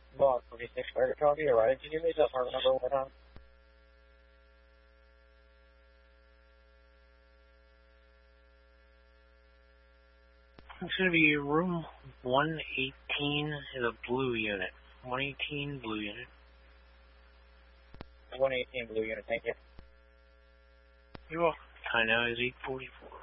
Block 46 Fire Copy, alright. Did you give me the part number one more time? It's going to be room 118, the blue unit. 118 blue unit. 118 blue unit, thank you. You're welcome. Time now is 8:44.